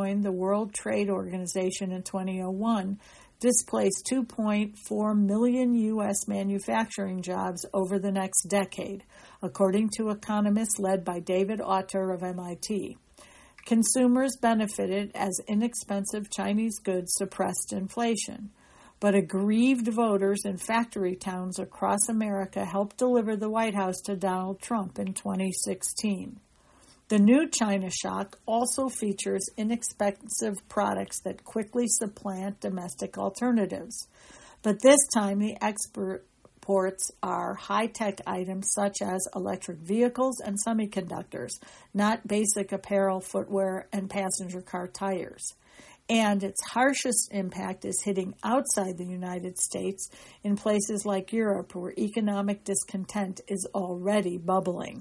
joined the World Trade Organization in 2001, displaced 2.4 million U.S. manufacturing jobs over the next decade, according to economists led by David Autor of MIT. Consumers benefited as inexpensive Chinese goods suppressed inflation, but aggrieved voters in factory towns across America helped deliver the White House to Donald Trump in 2016. The new China shock also features inexpensive products that quickly supplant domestic alternatives. But this time the exports are high-tech items such as electric vehicles and semiconductors, not basic apparel, footwear, and passenger car tires. And its harshest impact is hitting outside the United States in places like Europe, where economic discontent is already bubbling.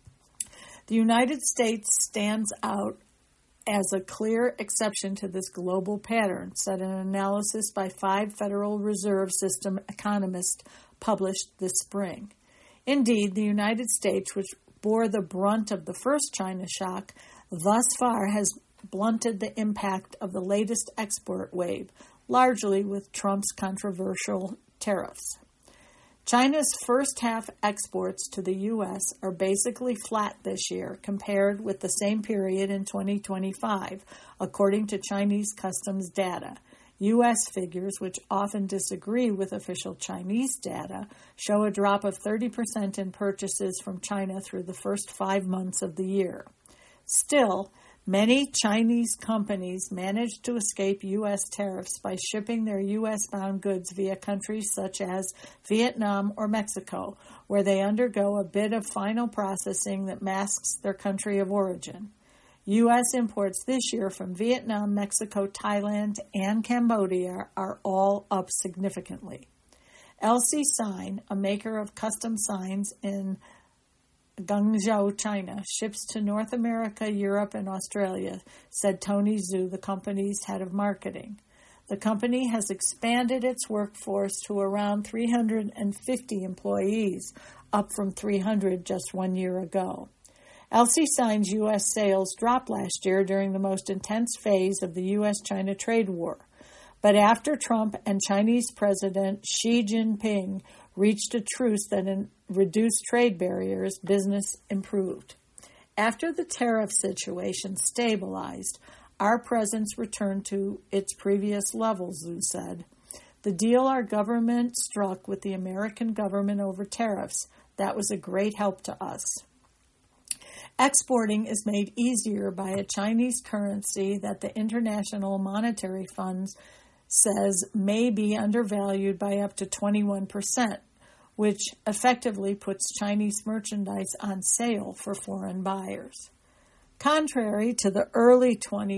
The United States stands out as a clear exception to this global pattern, said an analysis by 5 Federal Reserve System economists published this spring. Indeed, the United States, which bore the brunt of the first China shock, thus far has blunted the impact of the latest export wave, largely with Trump's controversial tariffs. China's first half exports to the U.S. are basically flat this year compared with the same period in 2025, according to Chinese customs data. U.S. figures, which often disagree with official Chinese data, show a drop of 30% in purchases from China through the first 5 months of the year. Still, many Chinese companies managed to escape U.S. tariffs by shipping their U.S.-bound goods via countries such as Vietnam or Mexico, where they undergo a bit of final processing that masks their country of origin. U.S. imports this year from Vietnam, Mexico, Thailand, and Cambodia are all up significantly. LC Sign, a maker of custom signs in Guangzhou, China, ships to North America, Europe, and Australia, said Tony Zhu, the company's head of marketing. The company has expanded its workforce to around 350 employees, up from 300 just 1 year ago. LC Sign's U.S. sales dropped last year during the most intense phase of the U.S.-China trade war. But after Trump and Chinese President Xi Jinping reached a truce that reduced trade barriers, business improved. After the tariff situation stabilized, our presence returned to its previous levels, Zhu said. The deal our government struck with the American government over tariffs, that was a great help to us. Exporting is made easier by a Chinese currency that the International Monetary Fund says may be undervalued by up to 21%, which effectively puts Chinese merchandise on sale for foreign buyers. Contrary to the early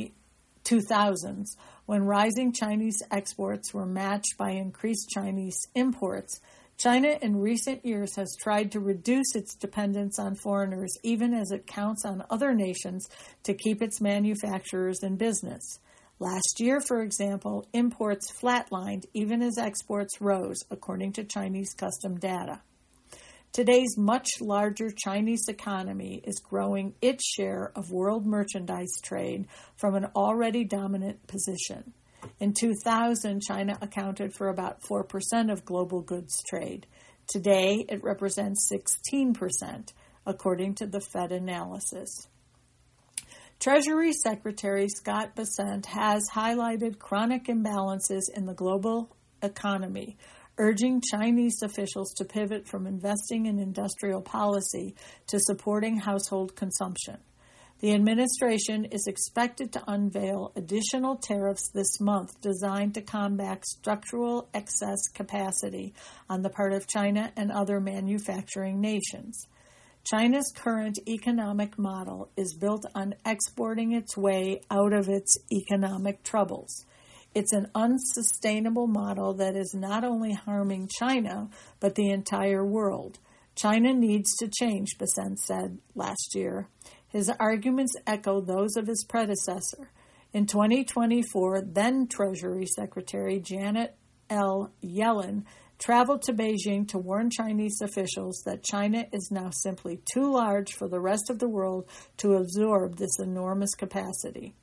2000s, when rising Chinese exports were matched by increased Chinese imports, China in recent years has tried to reduce its dependence on foreigners, even as it counts on other nations to keep its manufacturers in business. Last year, for example, imports flatlined even as exports rose, according to Chinese custom data. Today's much larger Chinese economy is growing its share of world merchandise trade from an already dominant position. In 2000, China accounted for about 4% of global goods trade. Today, it represents 16%, according to the Fed analysis. Treasury Secretary Scott Bessent has highlighted chronic imbalances in the global economy, urging Chinese officials to pivot from investing in industrial policy to supporting household consumption. The administration is expected to unveil additional tariffs this month designed to combat structural excess capacity on the part of China and other manufacturing nations. China's current economic model is built on exporting its way out of its economic troubles. It's an unsustainable model that is not only harming China, but the entire world. China needs to change, Bessent said last year. His arguments echo those of his predecessor. In 2024, then Treasury Secretary Janet L. Yellen traveled to Beijing to warn Chinese officials that China is now simply too large for the rest of the world to absorb this enormous capacity.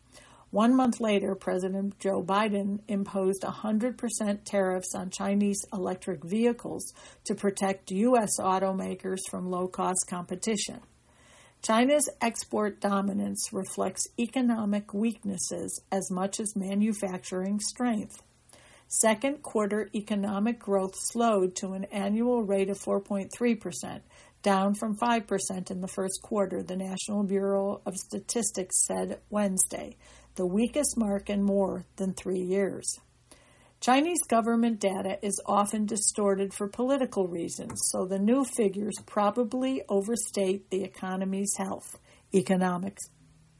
1 month later, President Joe Biden imposed 100% tariffs on Chinese electric vehicles to protect U.S. automakers from low-cost competition. China's export dominance reflects economic weaknesses as much as manufacturing strength. Second quarter economic growth slowed to an annual rate of 4.3%, down from 5% in the first quarter, the National Bureau of Statistics said Wednesday, the weakest mark in more than 3 years. Chinese government data is often distorted for political reasons, so the new figures probably overstate the economy's health, economists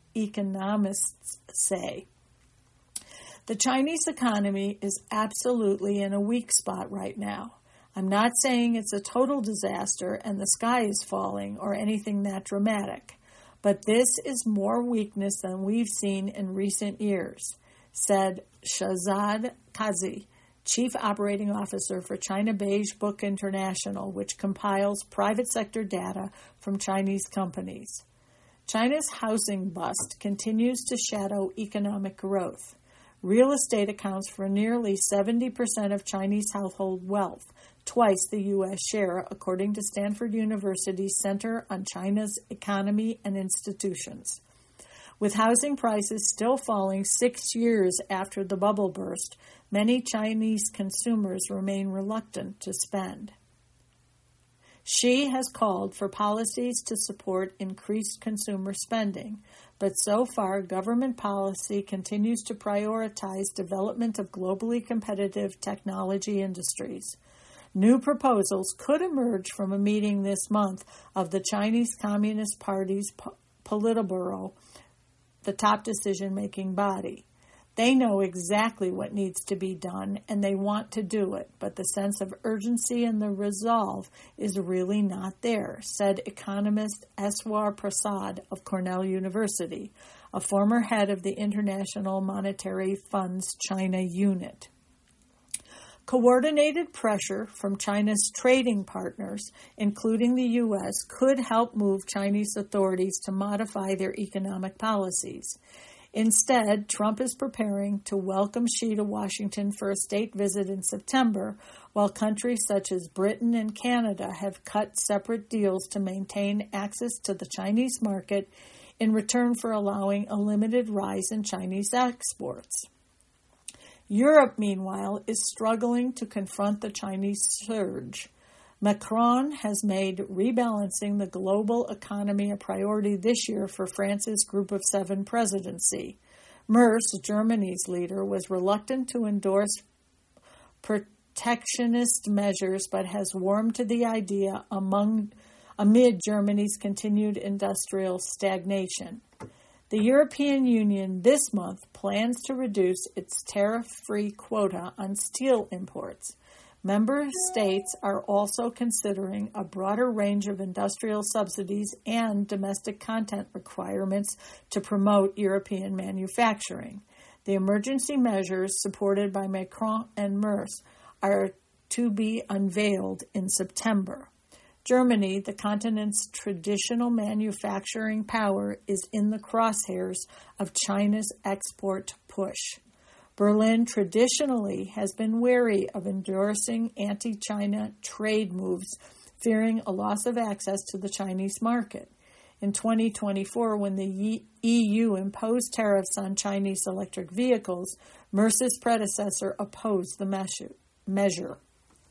say. The Chinese economy is absolutely in a weak spot right now. I'm not saying it's a total disaster and the sky is falling or anything that dramatic, but this is more weakness than we've seen in recent years, said Shahzad Qazi, Chief Operating Officer for China Beige Book International, which compiles private sector data from Chinese companies. China's housing bust continues to shadow economic growth. Real estate accounts for nearly 70% of Chinese household wealth, twice the U.S. share, according to Stanford University's Center on China's Economy and Institutions. With housing prices still falling 6 years after the bubble burst, many Chinese consumers remain reluctant to spend. Xi has called for policies to support increased consumer spending, but so far government policy continues to prioritize development of globally competitive technology industries. New proposals could emerge from a meeting this month of the Chinese Communist Party's Politburo, the top decision-making body. They know exactly what needs to be done, and they want to do it, but the sense of urgency and the resolve is really not there, said economist Eswar Prasad of Cornell University, a former head of the International Monetary Fund's China unit. Coordinated pressure from China's trading partners, including the U.S., could help move Chinese authorities to modify their economic policies. Instead, Trump is preparing to welcome Xi to Washington for a state visit in September, while countries such as Britain and Canada have cut separate deals to maintain access to the Chinese market in return for allowing a limited rise in Chinese exports. Europe, meanwhile, is struggling to confront the Chinese surge. Macron has made rebalancing the global economy a priority this year for France's Group of Seven presidency. Merz, Germany's leader, was reluctant to endorse protectionist measures but has warmed to the idea amid Germany's continued industrial stagnation. The European Union this month plans to reduce its tariff-free quota on steel imports. Member states are also considering a broader range of industrial subsidies and domestic content requirements to promote European manufacturing. The emergency measures supported by Macron and Merz are to be unveiled in September. Germany, the continent's traditional manufacturing power, is in the crosshairs of China's export push. Berlin traditionally has been wary of endorsing anti-China trade moves, fearing a loss of access to the Chinese market. In 2024, when the EU imposed tariffs on Chinese electric vehicles, Merz's predecessor opposed the measure.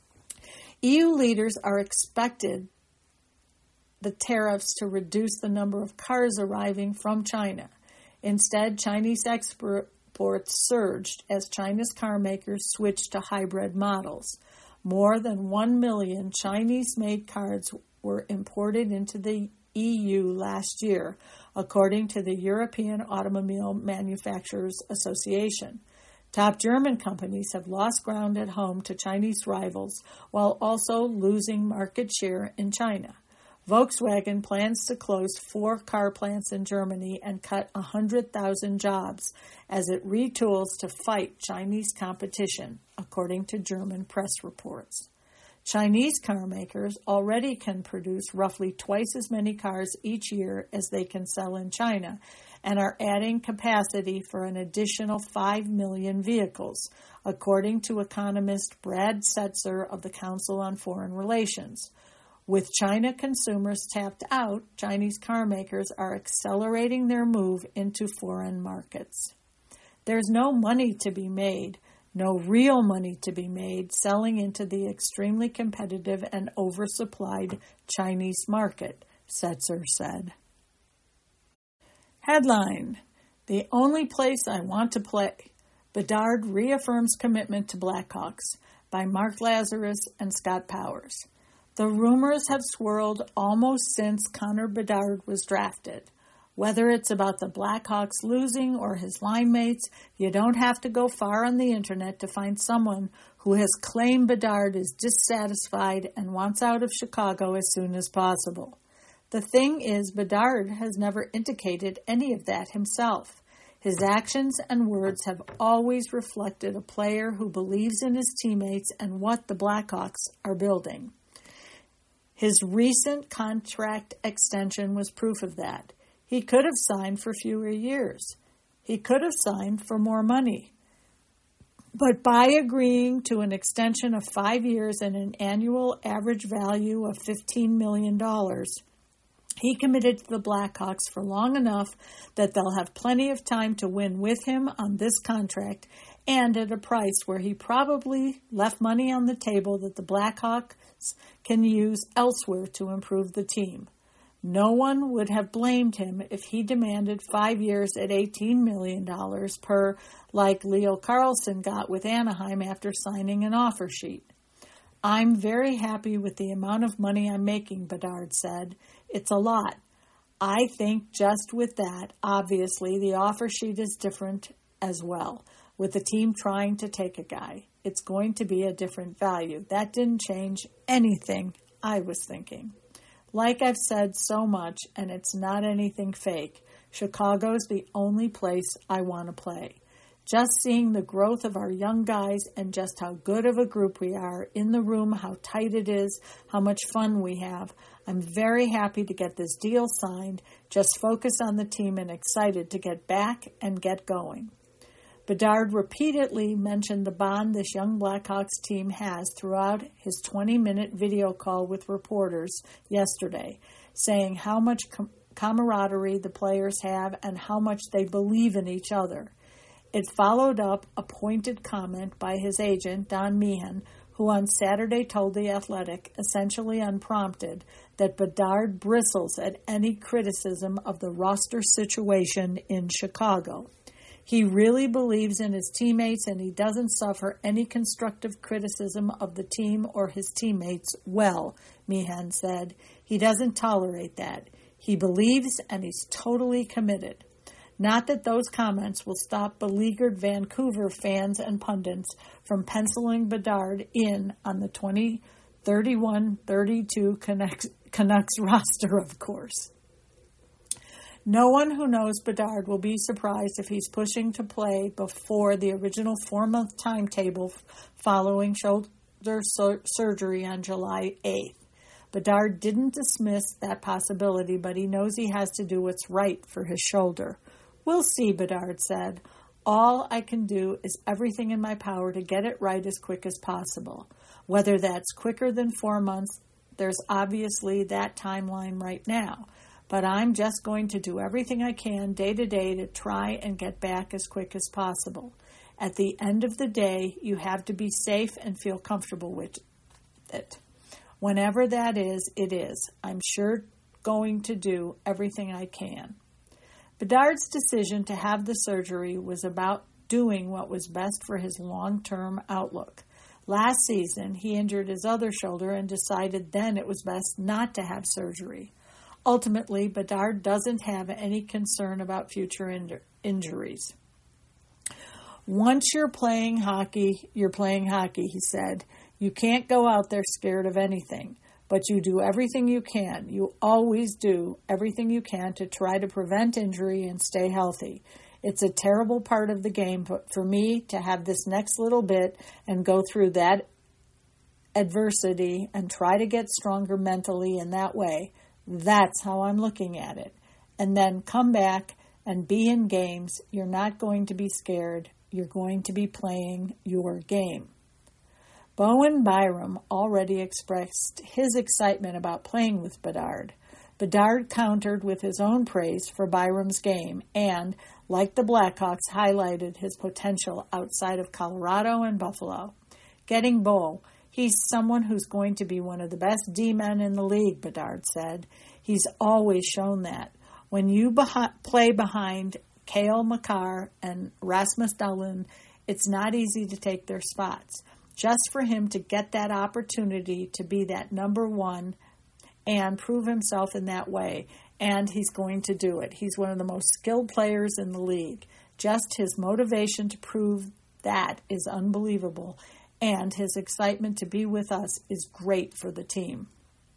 EU leaders are expected the tariffs to reduce the number of cars arriving from China. Instead, Chinese exports surged as China's car makers switched to hybrid models. More than 1 million Chinese-made cars were imported into the EU last year, according to the European Automobile Manufacturers Association. Top German companies have lost ground at home to Chinese rivals while also losing market share in China. Volkswagen plans to close 4 car plants in Germany and cut 100,000 jobs as it retools to fight Chinese competition, according to German press reports. Chinese car makers already can produce roughly twice as many cars each year as they can sell in China, and are adding capacity for an additional 5 million vehicles, according to economist Brad Setzer of the Council on Foreign Relations. With China consumers tapped out, Chinese car makers are accelerating their move into foreign markets. There's no money to be made, no real money to be made, selling into the extremely competitive and oversupplied Chinese market, Setzer said. Headline: The only place I want to play. Bedard reaffirms commitment to Blackhawks, by Mark Lazarus and Scott Powers. The rumors have swirled almost since Connor Bedard was drafted. Whether it's about the Blackhawks losing or his line mates, you don't have to go far on the internet to find someone who has claimed Bedard is dissatisfied and wants out of Chicago as soon as possible. The thing is, Bedard has never indicated any of that himself. His actions and words have always reflected a player who believes in his teammates and what the Blackhawks are building. His recent contract extension was proof of that. He could have signed for fewer years. He could have signed for more money. But by agreeing to an extension of 5 years and an annual average value of $15 million, he committed to the Blackhawks for long enough that they'll have plenty of time to win with him on this contract and at a price where he probably left money on the table that the Blackhawks can use elsewhere to improve the team. No one would have blamed him if he demanded 5 years at $18 million per, like Leo Carlsson got with Anaheim after signing an offer sheet. I'm very happy with the amount of money I'm making, Bedard said. It's a lot. I think just with that, obviously, the offer sheet is different as well, with the team trying to take a guy. It's going to be a different value. That didn't change anything I was thinking. Like I've said so much, and it's not anything fake, Chicago's the only place I want to play. Just seeing the growth of our young guys and just how good of a group we are in the room, how tight it is, how much fun we have. I'm very happy to get this deal signed, just focus on the team and excited to get back and get going. Bedard repeatedly mentioned the bond this young Blackhawks team has throughout his 20-minute video call with reporters yesterday, saying how much camaraderie the players have and how much they believe in each other. It followed up a pointed comment by his agent, Don Meehan, who on Saturday told The Athletic, essentially unprompted, that Bedard bristles at any criticism of the roster situation in Chicago. He really believes in his teammates and he doesn't suffer any constructive criticism of the team or his teammates well, Meehan said. He doesn't tolerate that. He believes and he's totally committed. Not that those comments will stop beleaguered Vancouver fans and pundits from penciling Bedard in on the 2031-32 Canucks roster, of course. No one who knows Bedard will be surprised if he's pushing to play before the original 4-month timetable following shoulder surgery on July 8th. Bedard didn't dismiss that possibility, but he knows he has to do what's right for his shoulder. We'll see, Bedard said. All I can do is everything in my power to get it right as quick as possible. Whether that's quicker than 4 months, there's obviously that timeline right now. But I'm just going to do everything I can day to day to try and get back as quick as possible. At the end of the day, you have to be safe and feel comfortable with it. Whenever that is, it is. I'm sure going to do everything I can. Bedard's decision to have the surgery was about doing what was best for his long-term outlook. Last season, he injured his other shoulder and decided then it was best not to have surgery. Ultimately, Bedard doesn't have any concern about future injuries. Once you're playing hockey, he said. You can't go out there scared of anything, but you do everything you can. You always do everything you can to try to prevent injury and stay healthy. It's a terrible part of the game, but for me to have this next little bit and go through that adversity and try to get stronger mentally in that way. That's how I'm looking at it. And then come back and be in games. You're not going to be scared. You're going to be playing your game. Bowen Byram already expressed his excitement about playing with Bedard. Bedard countered with his own praise for Byram's game and, like the Blackhawks, highlighted his potential outside of Colorado and Buffalo. Getting Bo, he's someone who's going to be one of the best D-men in the league, Bedard said. He's always shown that. When you play behind Cale Makar and Rasmus Dahlin, it's not easy to take their spots. Just for him to get that opportunity to be that number one and prove himself in that way, and he's going to do it. He's one of the most skilled players in the league. Just his motivation to prove that is unbelievable, and his excitement to be with us is great for the team.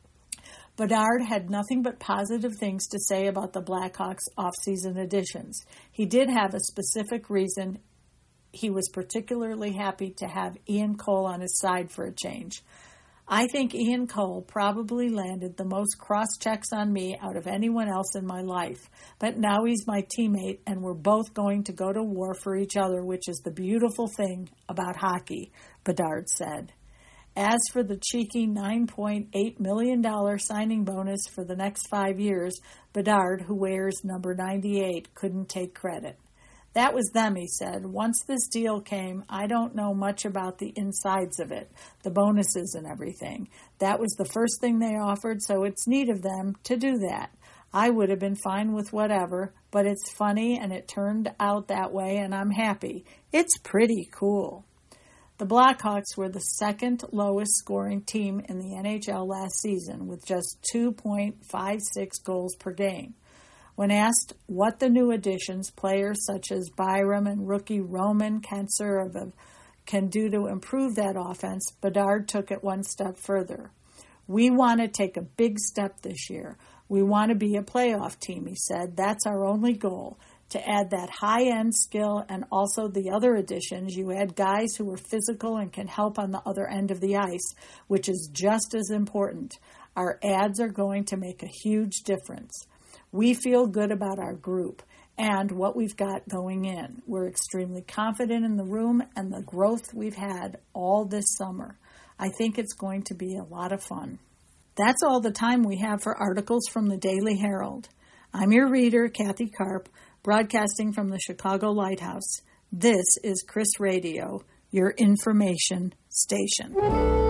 Bedard had nothing but positive things to say about the Blackhawks' offseason additions. He did have a specific reason. He was particularly happy to have Ian Cole on his side for a change. I think Ian Cole probably landed the most cross-checks on me out of anyone else in my life. But now he's my teammate, and we're both going to go to war for each other, which is the beautiful thing about hockey, Bedard said. As for the cheeky $9.8 million signing bonus for the next 5 years, Bedard, who wears number 98, couldn't take credit. That was them, he said. Once this deal came, I don't know much about the insides of it, the bonuses and everything. That was the first thing they offered, so it's neat of them to do that. I would have been fine with whatever, but it's funny and it turned out that way and I'm happy. It's pretty cool. The Blackhawks were the second lowest scoring team in the NHL last season with just 2.56 goals per game. When asked what the new additions, players such as Byram and rookie Roman Kanserov, can do to improve that offense, Bedard took it one step further. We want to take a big step this year. We want to be a playoff team, he said. That's our only goal. To add that high-end skill and also the other additions, you add guys who are physical and can help on the other end of the ice, which is just as important. Our adds are going to make a huge difference. We feel good about our group and what we've got going in. We're extremely confident in the room and the growth we've had all this summer. I think it's going to be a lot of fun. That's all the time we have for articles from the Daily Herald. I'm your reader, Kathy Karp, broadcasting from the Chicago Lighthouse. This is Chris Radio, your information station.